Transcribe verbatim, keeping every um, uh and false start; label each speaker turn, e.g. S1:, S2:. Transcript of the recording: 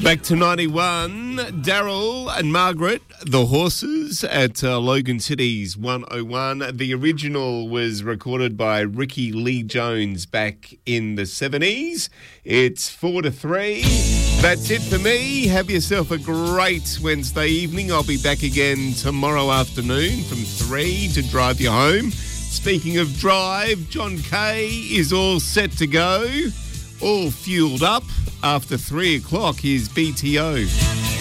S1: Back to ninety-one, Daryl and Margaret, the horses at uh, Logan City's one oh one. The original was recorded by Ricky Lee Jones back in the seventies. It's four to three. That's it for me. Have yourself a great Wednesday evening. I'll be back again tomorrow afternoon from three to drive you home. Speaking of drive, John Kay is all set to go, all fueled up. After three o'clock, here's B T O.